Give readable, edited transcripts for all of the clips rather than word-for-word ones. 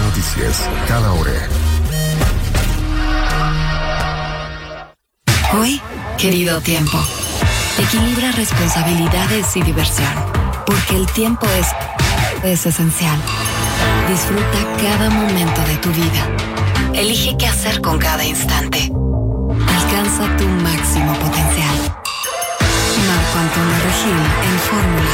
noticias, cada hora. Hoy, querido tiempo, equilibra responsabilidades y diversión, porque el tiempo es esencial. Disfruta cada momento de tu vida. Elige qué hacer con cada instante. Alcanza tu máximo potencial. Marco Antonio Regil en Fórmula.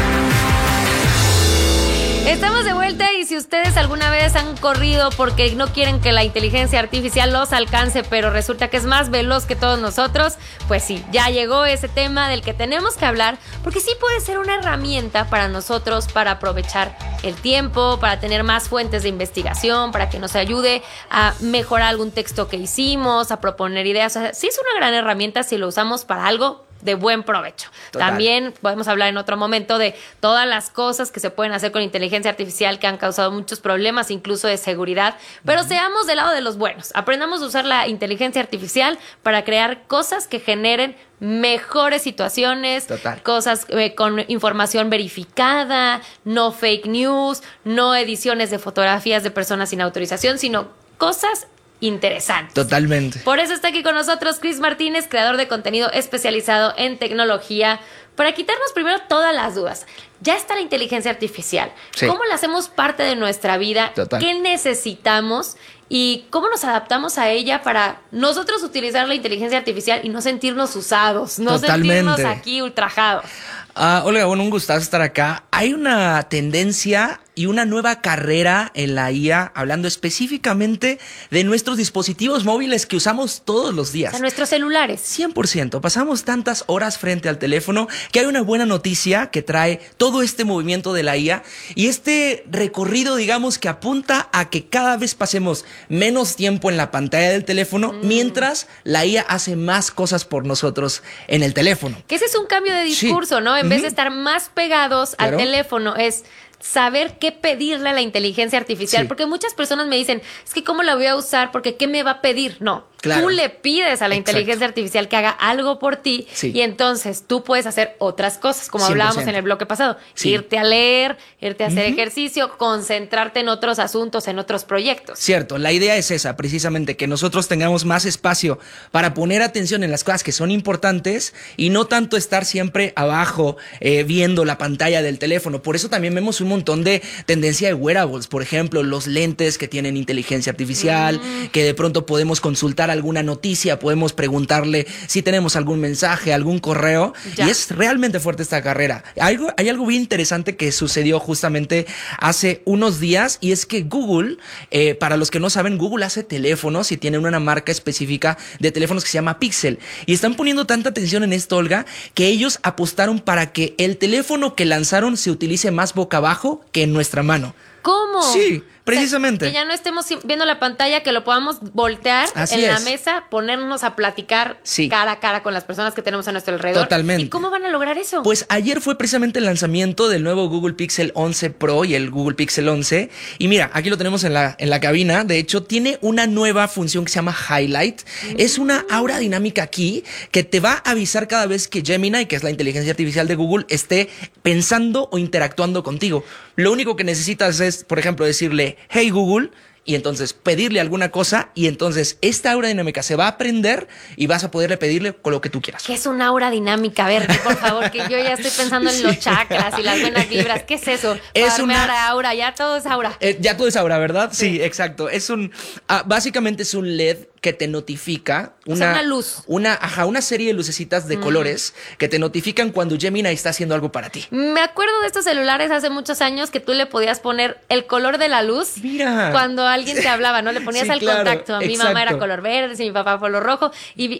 Estamos de vuelta y si ustedes alguna vez han corrido porque no quieren que la inteligencia artificial los alcance, pero resulta que es más veloz que todos nosotros, pues sí, ya llegó ese tema del que tenemos que hablar, porque sí puede ser una herramienta para nosotros para aprovechar el tiempo, para tener más fuentes de investigación, para que nos ayude a mejorar algún texto que hicimos, a proponer ideas. O sea, sí es una gran herramienta si lo usamos para algo de buen provecho. Total. También podemos hablar en otro momento de todas las cosas que se pueden hacer con inteligencia artificial que han causado muchos problemas, incluso de seguridad. Pero seamos del lado de los buenos. Aprendamos a usar la inteligencia artificial para crear cosas que generen mejores situaciones, Total. cosas con información verificada, no fake news, no ediciones de fotografías de personas sin autorización, sino cosas interesantes. Totalmente. Por eso está aquí con nosotros Chris Martínez, creador de contenido especializado en tecnología, para quitarnos primero todas las dudas. Ya está la inteligencia artificial. Sí. ¿Cómo la hacemos parte de nuestra vida? Total. ¿Qué necesitamos? ¿Y cómo nos adaptamos a ella para nosotros utilizar la inteligencia artificial y no sentirnos usados, no Totalmente. sentirnos aquí ultrajados? Olga, bueno, un gustazo estar acá. Hay una tendencia y una nueva carrera en la IA, hablando específicamente de nuestros dispositivos móviles que usamos todos los días. O sea, nuestros celulares. 100%. Pasamos tantas horas frente al teléfono que hay una buena noticia que trae todo este movimiento de la IA y este recorrido, digamos, que apunta a que cada vez pasemos menos tiempo en la pantalla del teléfono mientras la IA hace más cosas por nosotros en el teléfono. Que ese es un cambio de discurso, Sí. ¿no? En vez de estar más pegados Claro. al teléfono, es saber qué pedirle a la inteligencia artificial. Sí. Porque muchas personas me dicen, es que ¿cómo la voy a usar? Porque ¿qué me va a pedir? No. Claro. Tú le pides a la Exacto. inteligencia artificial que haga algo por ti Sí. y entonces tú puedes hacer otras cosas, como 100%. hablábamos en el bloque pasado. Sí. Irte a leer, irte a hacer ejercicio, concentrarte en otros asuntos, en otros proyectos. Cierto, la idea es esa, precisamente, que nosotros tengamos más espacio para poner atención en las cosas que son importantes y no tanto estar siempre abajo viendo la pantalla del teléfono. Por eso también vemos un montón de tendencia de wearables, por ejemplo, los lentes que tienen inteligencia artificial, que de pronto podemos consultar alguna noticia, podemos preguntarle si tenemos algún mensaje, algún correo, Ya. y es realmente fuerte esta carrera. Hay algo bien interesante que sucedió justamente hace unos días y es que Google, para los que no saben, Google hace teléfonos y tiene una marca específica de teléfonos que se llama Pixel y están poniendo tanta atención en esto, Olga, que ellos apostaron para que el teléfono que lanzaron se utilice más boca abajo que en nuestra mano. ¿Cómo? Sí, precisamente. O sea, que ya no estemos viendo la pantalla, que lo podamos voltear Así en la es. mesa, ponernos a platicar Sí. cara a cara con las personas que tenemos a nuestro alrededor. Totalmente. ¿Y cómo van a lograr eso? Pues ayer fue precisamente el lanzamiento del nuevo Google Pixel 11 Pro y el Google Pixel 11. Y mira, aquí lo tenemos en la cabina. De hecho, tiene una nueva función que se llama Highlight. Es una aura dinámica aquí que te va a avisar cada vez que Gemini, que es la inteligencia artificial de Google, esté pensando o interactuando contigo. Lo único que necesitas es, por ejemplo, decirle, hey Google, y entonces pedirle alguna cosa y entonces esta aura dinámica se va a aprender y vas a poderle pedirle con lo que tú quieras. ¿Qué es una aura dinámica? A ver, por favor, que yo ya estoy pensando en los chakras y las buenas vibras. ¿Qué es eso? Es Darme una aura, ya todo es aura. Ya todo es aura, ¿verdad? Sí, exacto. Es básicamente es un LED que te notifica una luz. Una serie de lucecitas de colores que te notifican cuando Gemini está haciendo algo para ti. Me acuerdo de estos celulares hace muchos años que tú le podías poner el color de la luz. Mira. Cuando alguien te hablaba, ¿no? Le ponías Sí, al claro, contacto. Mi mamá era exacto. color verde, si mi papá color rojo.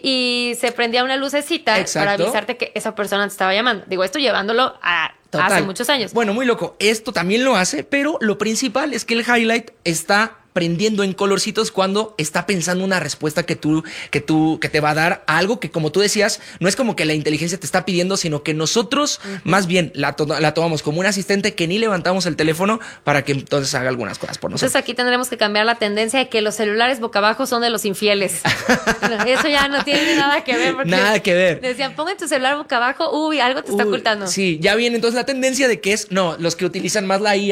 Y se prendía una lucecita Exacto. para avisarte que esa persona te estaba llamando. Digo, esto llevándolo a Total. hace muchos años. Bueno, muy loco. Esto también lo hace, pero lo principal es que el highlight está prendiendo en colorcitos cuando está pensando una respuesta que te va a dar a algo que, como tú decías, no es como que la inteligencia te está pidiendo, sino que nosotros más bien la tomamos como un asistente que ni levantamos el teléfono para que entonces haga algunas cosas por nosotros. Entonces aquí tendremos que cambiar la tendencia de que los celulares boca abajo son de los infieles. Eso ya no tiene nada que ver. Porque Nada que ver. Decían, pongan tu celular boca abajo, uy, algo te está ocultando. Sí, ya viene entonces la tendencia de que los que utilizan más la IA,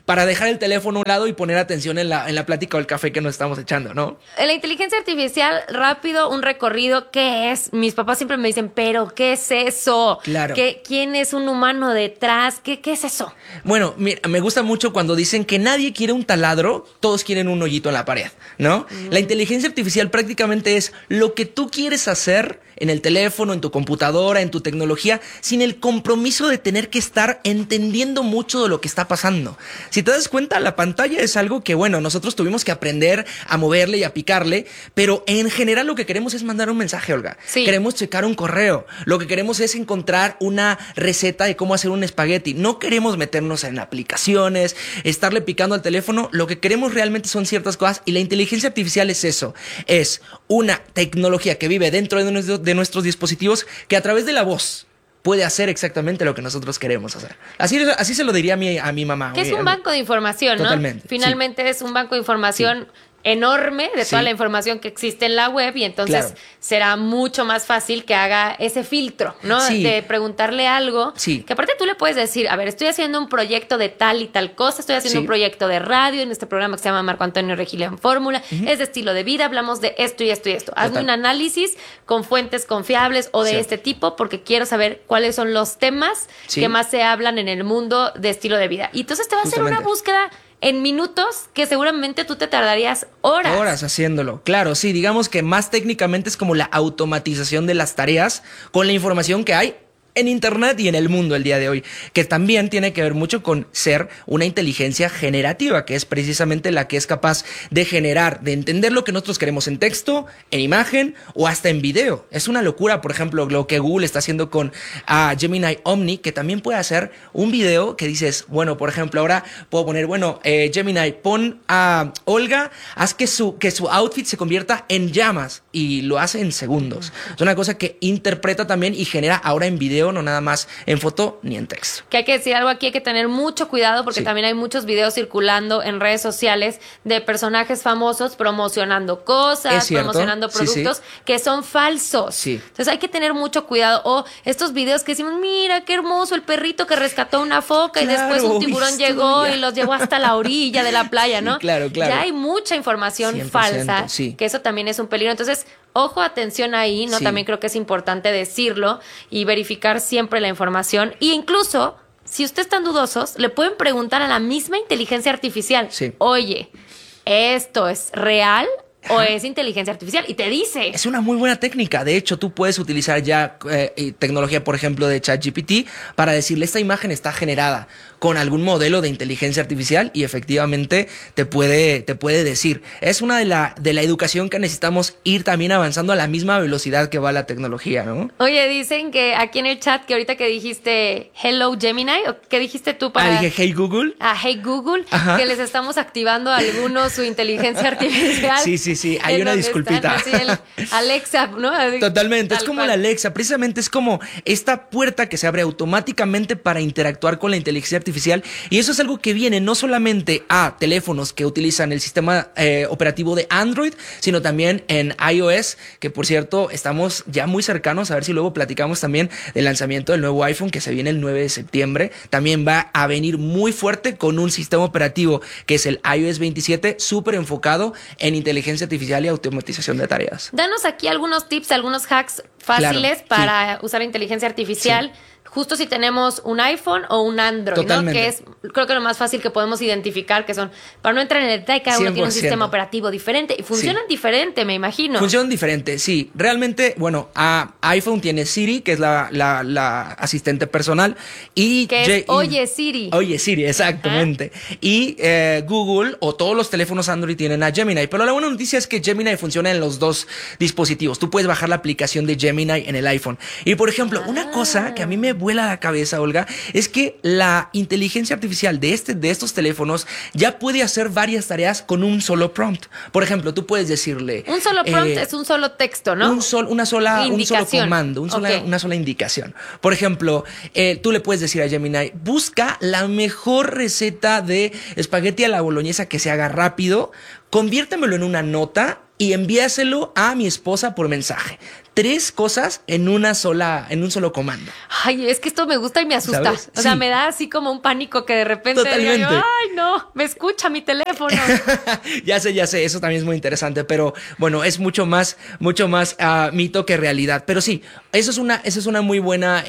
para dejar el teléfono a un lado y poner atención en la plática o el café que nos estamos echando, ¿no? La inteligencia artificial, rápido, un recorrido, ¿qué es? Mis papás siempre me dicen, ¿pero qué es eso? Claro. ¿Quién es un humano detrás? ¿Qué es eso? Bueno, mira, me gusta mucho cuando dicen que nadie quiere un taladro, todos quieren un hoyito en la pared, ¿no? La inteligencia artificial prácticamente es lo que tú quieres hacer en el teléfono, en tu computadora, en tu tecnología, sin el compromiso de tener que estar entendiendo mucho de lo que está pasando. Si te das cuenta, la pantalla es algo que, bueno, nosotros tuvimos que aprender a moverle y a picarle, pero en general lo que queremos es mandar un mensaje, Olga. Sí. Queremos checar un correo. Lo que queremos es encontrar una receta de cómo hacer un espagueti. No queremos meternos en aplicaciones, estarle picando al teléfono. Lo que queremos realmente son ciertas cosas, y la inteligencia artificial es eso. Es una tecnología que vive dentro de nuestros dispositivos, que a través de la voz puede hacer exactamente lo que nosotros queremos hacer. Así se lo diría a mi mamá. Que es un banco de información, ¿no? Totalmente. Finalmente sí. Es un banco de información enorme de toda la información que existe en la web, y entonces será mucho más fácil que haga ese filtro, ¿no? Sí. De preguntarle algo. Sí. Que aparte tú le puedes decir, a ver, estoy haciendo un proyecto de tal y tal cosa, estoy haciendo un proyecto de radio en este programa que se llama Marco Antonio Regil en Fórmula, es de estilo de vida, hablamos de esto y esto y esto. Hazme un análisis con fuentes confiables o de este tipo, porque quiero saber cuáles son los temas que más se hablan en el mundo de estilo de vida. Y entonces te va a hacer una búsqueda en minutos que seguramente tú te tardarías horas. Horas haciéndolo, claro, sí, digamos que más técnicamente es como la automatización de las tareas con la información que hay en internet y en el mundo el día de hoy, que también tiene que ver mucho con ser una inteligencia generativa, que es precisamente la que es capaz de generar, de entender lo que nosotros queremos en texto, en imagen o hasta en video. Es una locura, por ejemplo, lo que Google está haciendo con Gemini Omni, que también puede hacer un video que dices, bueno, por ejemplo, ahora puedo poner, Gemini, pon a Olga, haz que su outfit se convierta en llamas, y lo hace en segundos. Es una cosa que interpreta también y genera ahora en video, no nada más en foto ni en texto. Que hay que decir algo aquí, hay que tener mucho cuidado, porque también hay muchos videos circulando en redes sociales de personajes famosos promocionando cosas, promocionando productos que son falsos. Sí. Entonces hay que tener mucho cuidado. O estos videos que decimos, mira qué hermoso el perrito que rescató una foca y después un tiburón llegó y los llevó hasta la orilla de la playa, ¿no? Claro. Ya hay mucha información falsa, que eso también es un peligro. Entonces, ojo, atención ahí, ¿no? También creo que es importante decirlo y verificar siempre la información. E incluso, si ustedes están dudosos, le pueden preguntar a la misma inteligencia artificial, oye, ¿esto es real o es inteligencia artificial? Y te dice. Es una muy buena técnica. De hecho, tú puedes utilizar ya tecnología, por ejemplo, de ChatGPT para decirle, esta imagen está generada con algún modelo de inteligencia artificial, y efectivamente te puede decir. Es una de la educación que necesitamos ir también avanzando a la misma velocidad que va la tecnología, ¿no? Oye, dicen que aquí en el chat, que ahorita que dijiste Hello Gemini, ¿o qué dijiste tú para...? Dije Hey Google. Hey Google. Ajá. Que les estamos activando a algunos su inteligencia artificial. Sí, hay una disculpita. Así el Alexa, ¿no? Totalmente, es como la Alexa, precisamente es como esta puerta que se abre automáticamente para interactuar con la inteligencia artificial, y eso es algo que viene no solamente a teléfonos que utilizan el sistema operativo de Android, sino también en iOS, que por cierto estamos ya muy cercanos, a ver si luego platicamos también del lanzamiento del nuevo iPhone que se viene el 9 de septiembre, también va a venir muy fuerte con un sistema operativo que es el iOS 27, súper enfocado en inteligencia artificial y automatización de tareas. Danos aquí algunos tips, algunos hacks fáciles para usar inteligencia artificial. Justo si tenemos un iPhone o un Android, totalmente, ¿no? Que es, creo que lo más fácil que podemos identificar, que son, para no entrar en el detalle, cada uno 100%. Tiene un sistema operativo diferente y funcionan diferente, me imagino. Funcionan diferente, sí. Realmente, iPhone tiene Siri, que es la asistente personal, y que es Oye Siri. Oye Siri, exactamente. Y Google o todos los teléfonos Android tienen a Gemini, pero la buena noticia es que Gemini funciona en los dos dispositivos. Tú puedes bajar la aplicación de Gemini en el iPhone. Y por ejemplo, una cosa que a mí me vuela la cabeza, Olga, es que la inteligencia artificial de estos teléfonos ya puede hacer varias tareas con un solo prompt. Por ejemplo, tú puedes decirle... Un solo prompt es un solo texto, ¿no? Un solo comando, una sola indicación. Por ejemplo, tú le puedes decir a Gemini, busca la mejor receta de espagueti a la boloñesa que se haga rápido, conviértemelo en una nota y envíaselo a mi esposa por mensaje. 3 cosas en un solo comando. Ay, es que esto me gusta y me asusta. ¿Sabes? O sea, Sí. me da así como un pánico que de repente Totalmente. diga yo, ay, no, me escucha mi teléfono. Ya sé, eso también es muy interesante, pero bueno, es mucho más mito que realidad. Pero sí, eso es una muy buena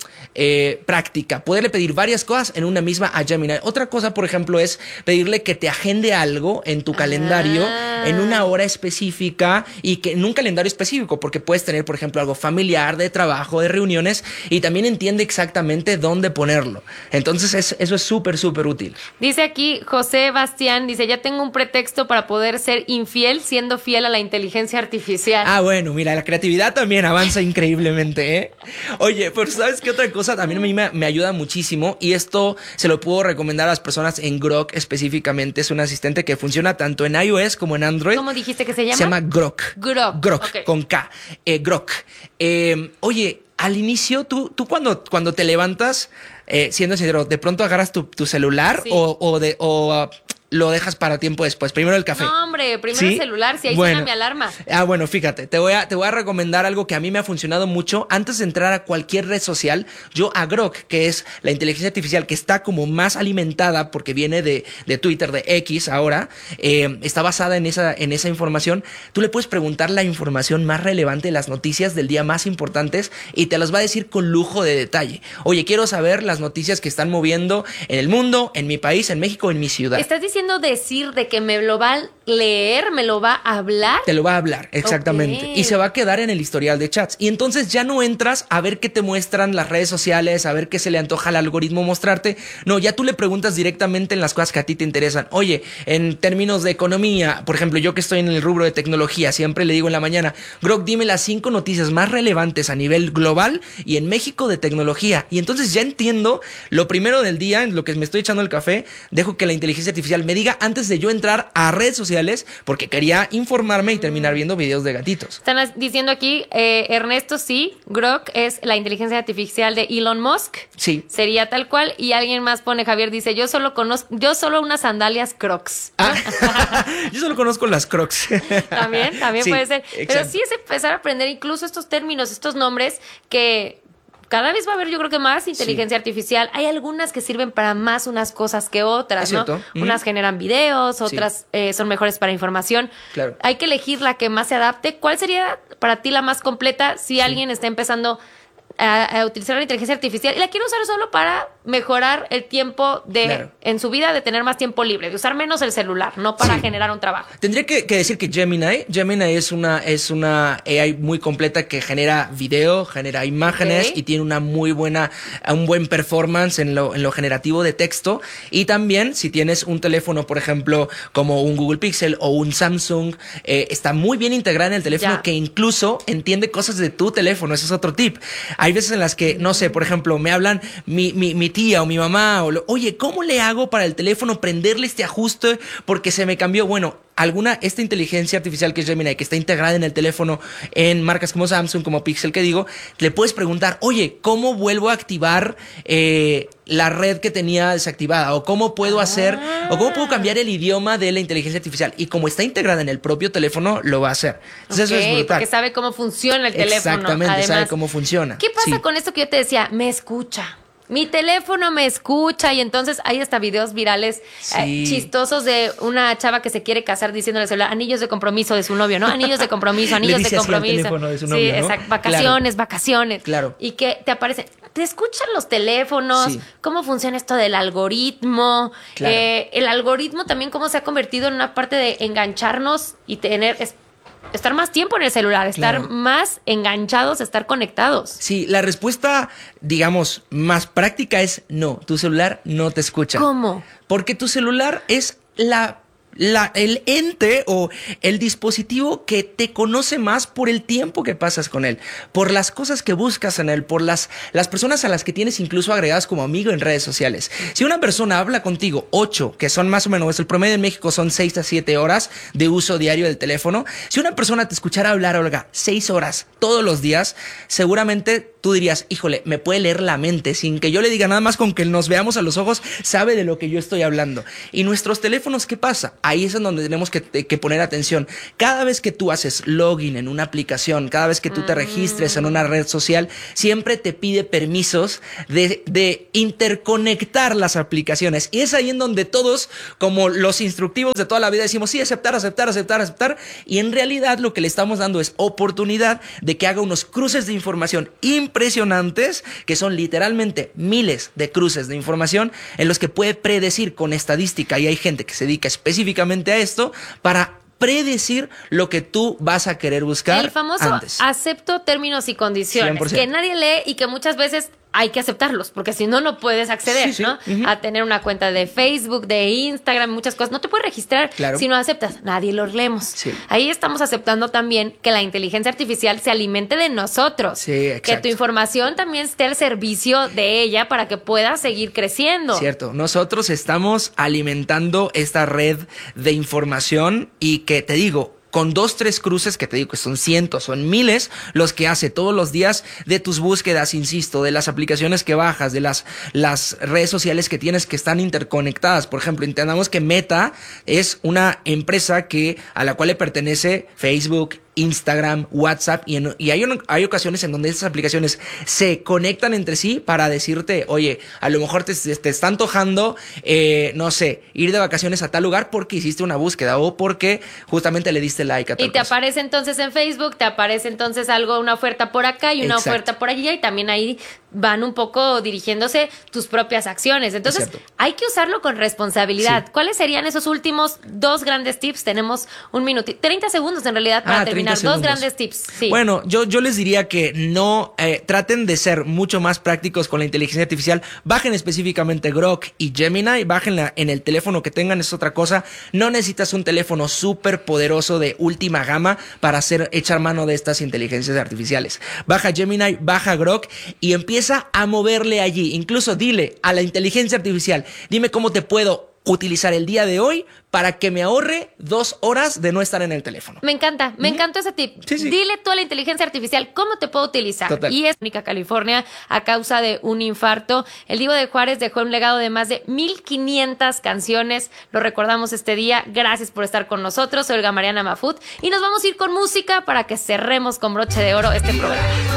práctica, poderle pedir varias cosas en una misma a Gemini. Otra cosa, por ejemplo, es pedirle que te agende algo en tu calendario en una hora específica y que en un calendario específico, porque puedes tener, por ejemplo, algo familiar, de trabajo, de reuniones, y también entiende exactamente dónde ponerlo. Entonces, eso es súper, súper útil. Dice aquí José Bastián, dice, ya tengo un pretexto para poder ser infiel siendo fiel a la inteligencia artificial. Ah, bueno, mira, la creatividad también avanza increíblemente, ¿eh? Oye, pero ¿sabes qué otra cosa también a mí me ayuda muchísimo? Y esto se lo puedo recomendar a las personas en Grok específicamente. Es un asistente que funciona tanto en iOS como en Android. ¿Cómo dijiste que se llama? Se llama Grok. Grok, ok. Con K. Grok. Oye, al inicio, tú cuando te levantas, siendo sincero, ¿de pronto agarras tu celular Sí. o lo dejas para tiempo después? Primero el café. No, hombre, primero ¿Sí? el celular, si ahí Bueno. suena mi alarma. Ah, bueno, fíjate, te voy a recomendar algo que a mí me ha funcionado mucho. Antes de entrar a cualquier red social, yo a Grok, que es la inteligencia artificial que está como más alimentada porque viene de Twitter, de X ahora, está basada en esa información. Tú le puedes preguntar la información más relevante, las noticias del día más importantes, y te las va a decir con lujo de detalle. Oye, quiero saber las noticias que están moviendo en el mundo, en mi país, en México, en mi ciudad. ¿Estás diciendo decir de que me lo va a leer, me lo va a hablar? Te lo va a hablar, exactamente. Ok. Y se va a quedar en el historial de chats. Y entonces ya no entras a ver qué te muestran las redes sociales, a ver qué se le antoja al algoritmo mostrarte. No, ya tú le preguntas directamente en las cosas que a ti te interesan. Oye, en términos de economía, por ejemplo, yo que estoy en el rubro de tecnología, siempre le digo en la mañana, Grok, dime las 5 noticias más relevantes a nivel global y en México de tecnología. Y entonces ya entiendo lo primero del día, en lo que me estoy echando el café, dejo que la inteligencia artificial me diga antes de yo entrar a redes sociales, porque quería informarme y terminar viendo videos de gatitos. Están diciendo aquí, Ernesto, sí, Grok es la inteligencia artificial de Elon Musk. Sí. Sería tal cual. Y alguien más pone, Javier, dice, yo solo unas sandalias Crocs. Ah, yo solo conozco las Crocs. También Sí, puede ser. Pero exacto. sí es empezar a aprender incluso estos términos, estos nombres que cada vez va a haber, yo creo que más inteligencia artificial. Hay algunas que sirven para más unas cosas que otras, Es ¿no? cierto. Unas generan videos, otras son mejores para información. Claro. Hay que elegir la que más se adapte. ¿Cuál sería para ti la más completa si alguien está empezando a utilizar la inteligencia artificial y la quiere usar solo para mejorar el tiempo en su vida, de tener más tiempo libre, de usar menos el celular, no para generar un trabajo? Tendría que decir que Gemini es una AI muy completa que genera video, genera imágenes y tiene un buen performance en lo generativo de texto. Y también si tienes un teléfono, por ejemplo, como un Google Pixel o un Samsung, está muy bien integrada en el teléfono, que incluso entiende cosas de tu teléfono. Ese es otro tip. Hay veces en las que, no sé, por ejemplo, me hablan mi tía o mi mamá, oye, ¿cómo le hago para el teléfono prenderle este ajuste porque se me cambió? Bueno, esta inteligencia artificial que es Gemini, que está integrada en el teléfono en marcas como Samsung, como Pixel, que digo, le puedes preguntar, oye, ¿cómo vuelvo a activar la red que tenía desactivada? O cómo puedo cambiar el idioma de la inteligencia artificial. Y como está integrada en el propio teléfono, lo va a hacer. Entonces eso es brutal. Porque sabe cómo funciona el teléfono. Exactamente, además, sabe cómo funciona. ¿Qué pasa Sí. con esto que yo te decía? Me escucha. Mi teléfono me escucha, y entonces hay hasta videos virales chistosos de una chava que se quiere casar diciéndole al celular anillos de compromiso de su novio, ¿no? Anillos de compromiso, anillos Le dice de así al compromiso. teléfono de su Sí, novio, ¿no? exacto. Vacaciones. Claro. Y que te aparecen. Te escuchan los teléfonos, Sí. cómo funciona esto del algoritmo. Claro. El algoritmo también cómo se ha convertido en una parte de engancharnos y estar más tiempo en el celular, estar Claro. más enganchados, estar conectados. Sí, la respuesta, digamos, más práctica es no. Tu celular no te escucha. ¿Cómo? Porque tu celular es el ente o el dispositivo que te conoce más por el tiempo que pasas con él, por las cosas que buscas en él, por las personas a las que tienes incluso agregadas como amigo en redes sociales. Si una persona habla contigo 8, que son más o menos, el promedio en México son 6 a 7 horas de uso diario del teléfono, si una persona te escuchara hablar, Olga, 6 horas todos los días, seguramente tú dirías, híjole, me puede leer la mente sin que yo le diga nada más, con que nos veamos a los ojos, sabe de lo que yo estoy hablando. Y nuestros teléfonos, ¿qué pasa? Ahí es en donde tenemos que poner atención. Cada vez que tú haces login en una aplicación, cada vez que tú te registres en una red social, siempre te pide permisos de interconectar las aplicaciones. Y es ahí en donde todos, como los instructivos de toda la vida, decimos, sí, aceptar. Y en realidad lo que le estamos dando es oportunidad de que haga unos cruces de información impresionantes, que son literalmente miles de cruces de información en los que puede predecir con estadística, y hay gente que se dedica específicamente a esto para predecir lo que tú vas a querer buscar. El famoso antes. Acepto términos y condiciones, 100%. que nadie lee y que muchas veces hay que aceptarlos, porque si no, no puedes acceder, Sí. ¿no? Uh-huh. A tener una cuenta de Facebook, de Instagram, muchas cosas. No te puedes registrar si no aceptas. Nadie los leemos. Sí. Ahí estamos aceptando también que la inteligencia artificial se alimente de nosotros. Sí, exacto. Que tu información también esté al servicio de ella para que pueda seguir creciendo. Cierto, nosotros estamos alimentando esta red de información, y que te digo, con 2-3 cruces, que te digo que son cientos, son miles, los que hace todos los días de tus búsquedas, insisto, de las aplicaciones que bajas, de las redes sociales que tienes que están interconectadas. Por ejemplo, entendamos que Meta es una empresa a la cual le pertenece Facebook, Instagram, WhatsApp, y hay ocasiones en donde estas aplicaciones se conectan entre sí para decirte, oye, a lo mejor te está antojando, no sé, ir de vacaciones a tal lugar porque hiciste una búsqueda o porque justamente le diste like a tal Y te cosa. aparece entonces en Facebook, te aparece entonces una oferta por acá y una Exacto. oferta por allá, y también ahí van un poco dirigiéndose tus propias acciones. Entonces, hay que usarlo con responsabilidad. Sí. ¿Cuáles serían esos últimos 2 grandes tips? Tenemos un minuto, 30 segundos en realidad para terminar. 2 grandes tips. Sí. Bueno, yo les diría que no traten de ser mucho más prácticos con la inteligencia artificial. Bajen específicamente Grok y Gemini, bájenla en el teléfono que tengan, es otra cosa. No necesitas un teléfono súper poderoso de última gama para echar mano de estas inteligencias artificiales. Baja Gemini, baja Grok y empieza a moverle allí. Incluso dile a la inteligencia artificial, dime cómo te puedo utilizar el día de hoy para que me ahorre 2 horas de no estar en el teléfono. Me encanta, me encantó ese tip. Sí. Dile tú a la inteligencia artificial cómo te puedo utilizar. Total. Y es única California a causa de un infarto. El Divo de Juárez dejó un legado de más de 1,500 canciones. Lo recordamos este día. Gracias por estar con nosotros. Soy Olga Mariana Mafut y nos vamos a ir con música para que cerremos con broche de oro este programa.